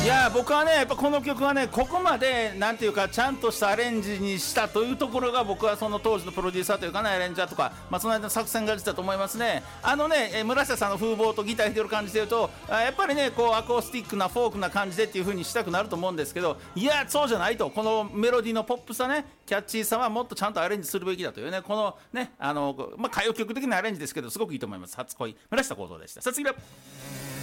いや僕はねやっぱこの曲はねここまでなんていうかちゃんとしたアレンジにしたというところが僕はその当時のプロデューサーというかねアレンジャーとか、その間の作戦が実だと思いますね。村下さんの風貌とギター弾いてる感じでいうとやっぱりねこうアコースティックなフォークな感じでっていう風にしたくなると思うんですけど、いやそうじゃないと、このメロディーのポップさねキャッチーさはもっとちゃんとアレンジするべきだというね、このね歌謡曲的なアレンジですけどすごくいいと思います。初恋村下幸三でした。さあ次は